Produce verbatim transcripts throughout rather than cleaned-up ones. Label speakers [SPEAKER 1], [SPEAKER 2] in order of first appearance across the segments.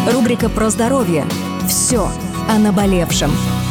[SPEAKER 1] Рубрика про здоровье. Все о наболевшем.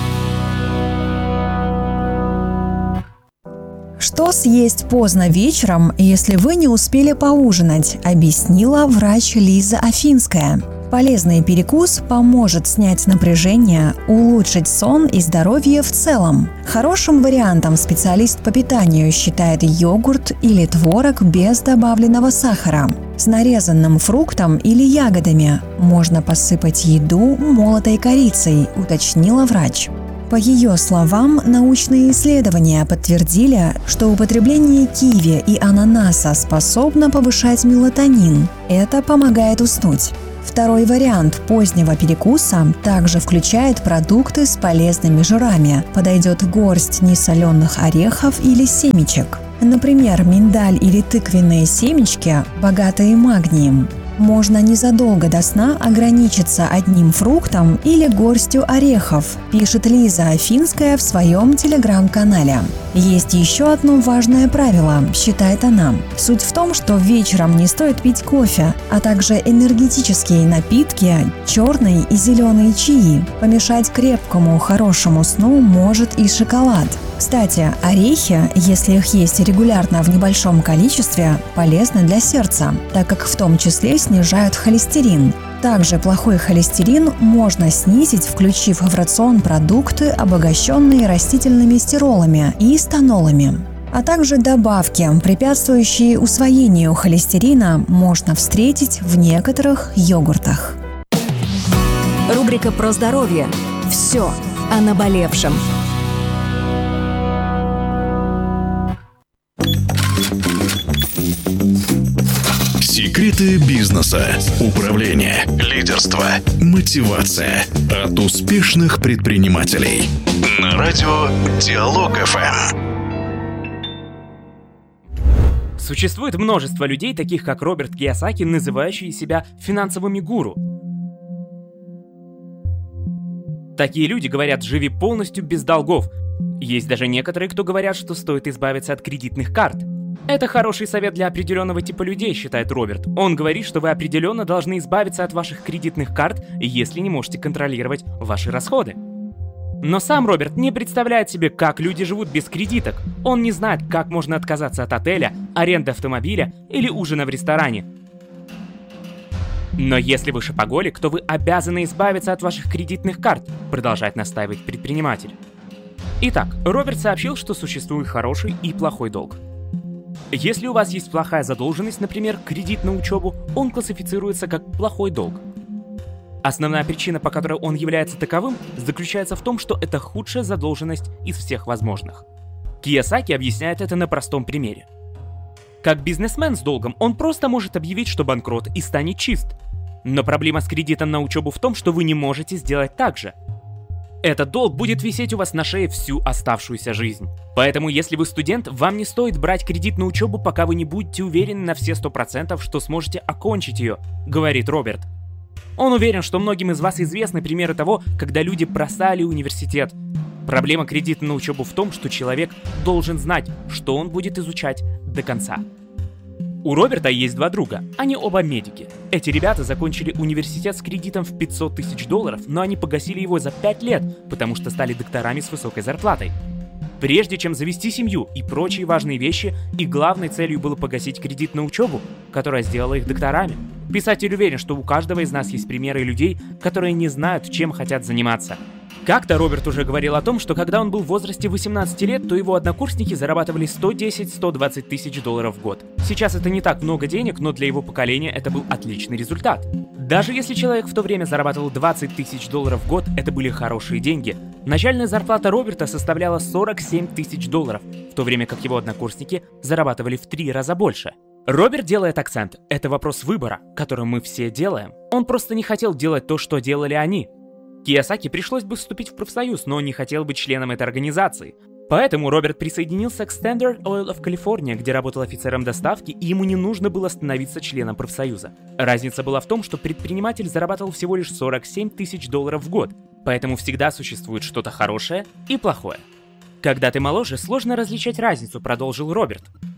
[SPEAKER 2] Что съесть поздно вечером, если вы не успели поужинать, объяснила врач Лиза Афинская. Полезный перекус поможет снять напряжение, улучшить сон и здоровье в целом. Хорошим вариантом специалист по питанию считает йогурт или творог без добавленного сахара. С нарезанным фруктом или ягодами можно посыпать еду молотой корицей, уточнила врач. По ее словам, научные исследования подтвердили, что употребление киви и ананаса способно повышать мелатонин. Это помогает уснуть. Второй вариант позднего перекуса также включает продукты с полезными жирами. Подойдет горсть несоленых орехов или семечек. Например, миндаль или тыквенные семечки, богатые магнием. Можно незадолго до сна ограничиться одним фруктом или горстью орехов, пишет Лиза Афинская в своем телеграм-канале. Есть еще одно важное правило, считает она. Суть в том, что вечером не стоит пить кофе, а также энергетические напитки, черный и зеленый чаи. Помешать крепкому, хорошему сну может и шоколад. Кстати, орехи, если их есть регулярно в небольшом количестве, полезны для сердца, так как в том числе снижают холестерин. Также плохой холестерин можно снизить, включив в рацион продукты, обогащенные растительными стиролами и станолами. А также добавки, препятствующие усвоению холестерина, можно встретить в некоторых йогуртах.
[SPEAKER 1] Рубрика про здоровье. Все о наболевшем.
[SPEAKER 3] Секреты бизнеса, управления, лидерства, мотивация от успешных предпринимателей. На радио Диалог эф эм.
[SPEAKER 4] Существует множество людей, таких как Роберт Кийосаки, называющие себя финансовыми гуру. Такие люди говорят: живи полностью без долгов. Есть даже некоторые, кто говорят, что стоит избавиться от кредитных карт. Это хороший совет для определенного типа людей, считает Роберт. Он говорит, что вы определенно должны избавиться от ваших кредитных карт, если не можете контролировать ваши расходы. Но сам Роберт не представляет себе, как люди живут без кредиток. Он не знает, как можно отказаться от отеля, аренды автомобиля или ужина в ресторане. Но если вы шопоголик, то вы обязаны избавиться от ваших кредитных карт, продолжает настаивать предприниматель. Итак, Роберт сообщил, что существует хороший и плохой долг. Если у вас есть плохая задолженность, например, кредит на учебу, он классифицируется как плохой долг. Основная причина, по которой он является таковым, заключается в том, что это худшая задолженность из всех возможных. Кийосаки объясняет это на простом примере. Как бизнесмен с долгом, он просто может объявить, что банкрот, и станет чист. Но проблема с кредитом на учебу в том, что вы не можете сделать так же. Этот долг будет висеть у вас на шее всю оставшуюся жизнь. Поэтому, если вы студент, вам не стоит брать кредит на учебу, пока вы не будете уверены на все сто процентов, что сможете окончить ее, говорит Роберт. Он уверен, что многим из вас известны примеры того, когда люди бросали университет. Проблема кредита на учебу в том, что человек должен знать, что он будет изучать до конца. У Роберта есть два друга, они оба медики. Эти ребята закончили университет с кредитом в пятьсот тысяч долларов, но они погасили его за пять лет, потому что стали докторами с высокой зарплатой. Прежде чем завести семью и прочие важные вещи, их главной целью было погасить кредит на учебу, которая сделала их докторами. Писатель уверен, что у каждого из нас есть примеры людей, которые не знают, чем хотят заниматься. Как-то Роберт уже говорил о том, что когда он был в возрасте восемнадцати лет, то его однокурсники зарабатывали сто десять - сто двадцать тысяч долларов в год. Сейчас это не так много денег, но для его поколения это был отличный результат. Даже если человек в то время зарабатывал двадцать тысяч долларов в год, это были хорошие деньги. Начальная зарплата Роберта составляла сорок семь тысяч долларов, в то время как его однокурсники зарабатывали в три раза больше. Роберт делает акцент. Это вопрос выбора, который мы все делаем. Он просто не хотел делать то, что делали они. Кийосаки пришлось бы вступить в профсоюз, но он не хотел быть членом этой организации. Поэтому Роберт присоединился к Standard Oil of California, где работал офицером доставки, и ему не нужно было становиться членом профсоюза. Разница была в том, что предприниматель зарабатывал всего лишь сорок семь тысяч долларов в год, поэтому всегда существует что-то хорошее и плохое. Когда ты моложе, сложно различать разницу, продолжил Роберт.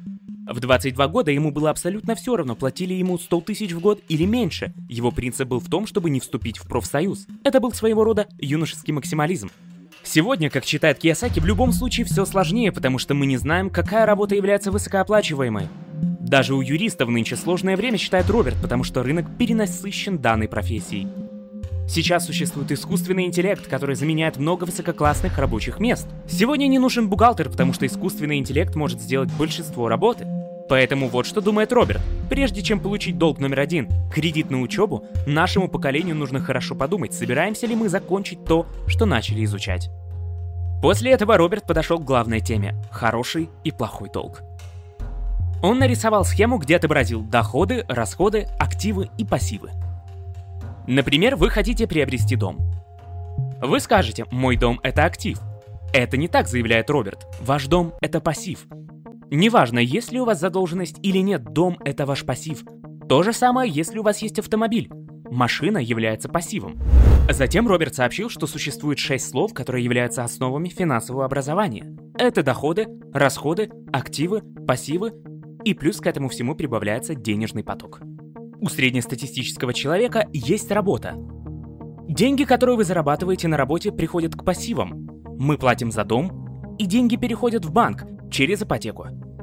[SPEAKER 4] В двадцать два года ему было абсолютно все равно, платили ему сто тысяч в год или меньше. Его принцип был в том, чтобы не вступить в профсоюз. Это был своего рода юношеский максимализм. Сегодня, как считает Кийосаки, в любом случае все сложнее, потому что мы не знаем, какая работа является высокооплачиваемой. Даже у юристов нынче сложное время, считает Роберт, потому что рынок перенасыщен данной профессией. Сейчас существует искусственный интеллект, который заменяет много высококлассных рабочих мест. Сегодня не нужен бухгалтер, потому что искусственный интеллект может сделать большинство работы. Поэтому вот что думает Роберт. Прежде чем получить долг номер один, кредит на учебу, нашему поколению нужно хорошо подумать, собираемся ли мы закончить то, что начали изучать. После этого Роберт подошел к главной теме – хороший и плохой долг. Он нарисовал схему, где отобразил доходы, расходы, активы и пассивы. Например, вы хотите приобрести дом. Вы скажете: «Мой дом – это актив». Это не так, заявляет Роберт. Ваш дом – это пассив. Неважно, есть ли у вас задолженность или нет, дом – это ваш пассив. То же самое, если у вас есть автомобиль. Машина является пассивом. Затем Роберт сообщил, что существует шесть слов, которые являются основами финансового образования. Это доходы, расходы, активы, пассивы, и плюс к этому всему прибавляется денежный поток. У среднестатистического человека есть работа. Деньги, которые вы зарабатываете на работе, приходят к пассивам. Мы платим за дом, и деньги переходят в банк через ипотеку.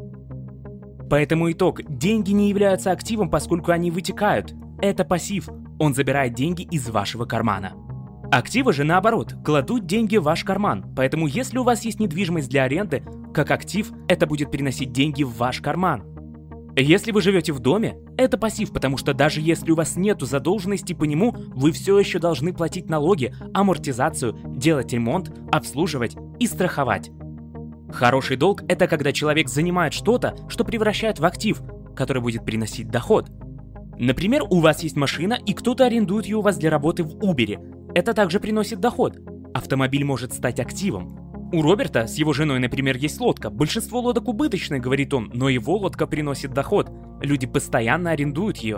[SPEAKER 4] Поэтому итог: деньги не являются активом, поскольку они вытекают. Это пассив, он забирает деньги из вашего кармана. Активы же, наоборот, кладут деньги в ваш карман. Поэтому если у вас есть недвижимость для аренды, как актив, это будет переносить деньги в ваш карман. Если вы живете в доме, это пассив, потому что даже если у вас нету задолженности по нему, вы все еще должны платить налоги, амортизацию, делать ремонт, обслуживать и страховать. Хороший долг – это когда человек занимает что-то, что превращает в актив, который будет приносить доход. Например, у вас есть машина, и кто-то арендует ее у вас для работы в Uber. Это также приносит доход. Автомобиль может стать активом. У Роберта с его женой, например, есть лодка. Большинство лодок убыточные, говорит он, но его лодка приносит доход. Люди постоянно арендуют ее.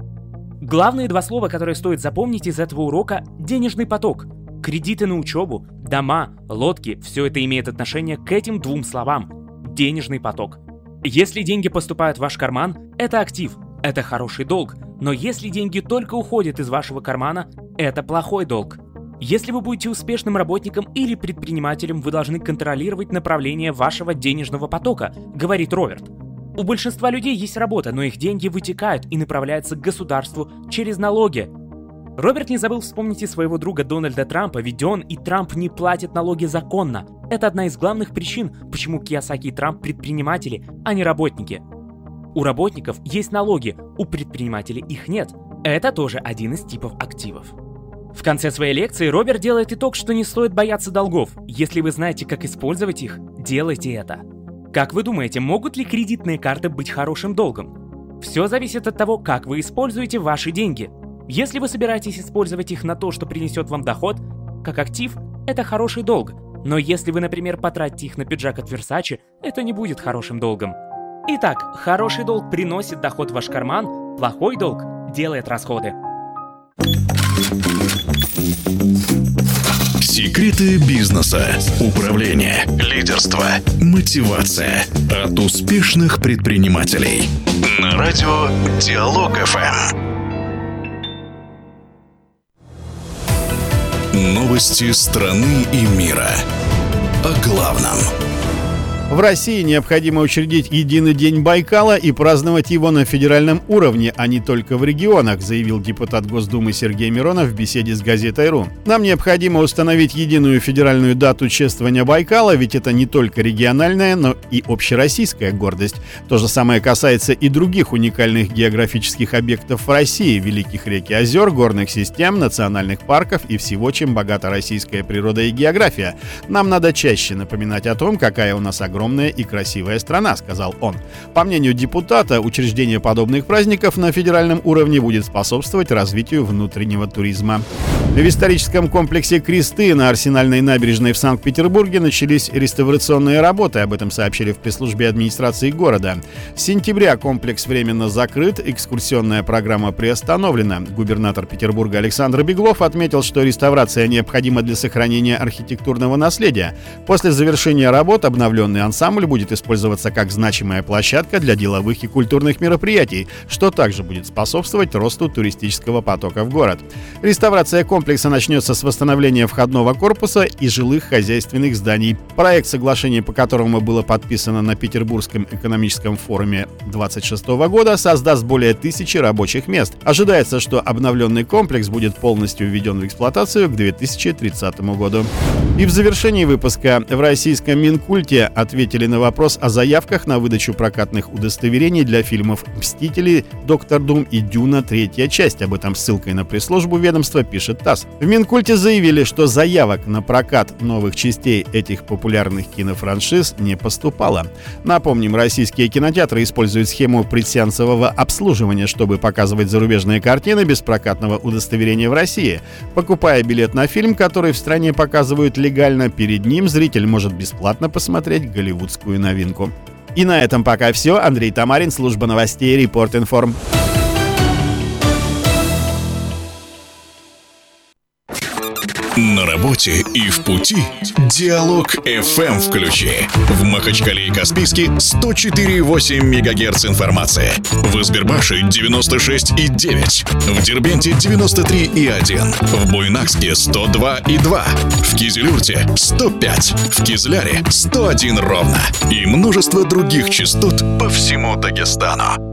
[SPEAKER 4] Главные два слова, которые стоит запомнить из этого урока – денежный поток. Кредиты на учебу, дома, лодки – все это имеет отношение к этим двум словам – денежный поток. Если деньги поступают в ваш карман – это актив, это хороший долг. Но если деньги только уходят из вашего кармана – это плохой долг. Если вы будете успешным работником или предпринимателем, вы должны контролировать направление вашего денежного потока, говорит Роберт. У большинства людей есть работа, но их деньги вытекают и направляются к государству через налоги. Роберт не забыл вспомнить и своего друга Дональда Трампа, ведь он и Трамп не платят налоги законно. Это одна из главных причин, почему Кийосаки и Трамп предприниматели, а не работники. У работников есть налоги, у предпринимателей их нет. Это тоже один из типов активов. В конце своей лекции Роберт делает итог, что не стоит бояться долгов. Если вы знаете, как использовать их, делайте это. Как вы думаете, могут ли кредитные карты быть хорошим долгом? Все зависит от того, как вы используете ваши деньги. Если вы собираетесь использовать их на то, что принесет вам доход, как актив, это хороший долг. Но если вы, например, потратите их на пиджак от Versace, это не будет хорошим долгом. Итак, хороший долг приносит доход в ваш карман, плохой долг делает расходы.
[SPEAKER 3] Секреты бизнеса, управления, лидерства, мотивация от успешных предпринимателей. На радио Диалог эф эм. Новости страны и мира. О главном.
[SPEAKER 5] В России необходимо учредить единый день Байкала и праздновать его на федеральном уровне, а не только в регионах, заявил депутат Госдумы Сергей Миронов в беседе с газетой РУ. Нам необходимо установить единую федеральную дату чествования Байкала, ведь это не только региональная, но и общероссийская гордость. То же самое касается и других уникальных географических объектов в России, великих рек и озер, горных систем, национальных парков и всего, чем богата российская природа и география. Нам надо чаще напоминать о том, какая у нас огромная Огромная и красивая страна, сказал он. По мнению депутата, учреждение подобных праздников на федеральном уровне будет способствовать развитию внутреннего туризма. В историческом комплексе «Кресты» на Арсенальной набережной в Санкт-Петербурге начались реставрационные работы. Об этом сообщили в пресс-службе администрации города. С сентября комплекс временно закрыт, экскурсионная программа приостановлена. Губернатор Петербурга Александр Беглов отметил, что реставрация необходима для сохранения архитектурного наследия. После завершения работ обновленный ансамбль будет использоваться как значимая площадка для деловых и культурных мероприятий, что также будет способствовать росту туристического потока в город. Реставрация комплекса начнется с восстановления входного корпуса и жилых хозяйственных зданий. Проект соглашения, по которому было подписано на Петербургском экономическом форуме двадцать шестого года, создаст более тысячи рабочих мест. Ожидается, что обновленный комплекс будет полностью введен в эксплуатацию к две тысячи тридцатому году. И в завершении выпуска: в российском Минкульте ответили на вопрос о заявках на выдачу прокатных удостоверений для фильмов «Мстители», «Доктор Дум» и «Дюна. Третья часть». Об этом ссылкой на пресс-службу ведомства пишет ТАСС. В Минкульте заявили, что заявок на прокат новых частей этих популярных кинофраншиз не поступало. Напомним, российские кинотеатры используют схему предсеансового обслуживания, чтобы показывать зарубежные картины без прокатного удостоверения в России. Покупая билет на фильм, который в стране показывают легально, перед ним зритель может бесплатно посмотреть голливудскую новинку. И на этом пока все. Андрей Тамарин, служба новостей Репорт-Информ.
[SPEAKER 3] На работе и в пути Диалог эф эм включи. В Махачкале и Каспийске сто четыре и восемь мегагерц информации. В Избербаше девяносто шесть и девять. В Дербенте девяносто три и один. В Буйнакске сто два и два. В Кизилюрте сто пять. В Кизляре сто один ровно. И множество других частот по всему Дагестану.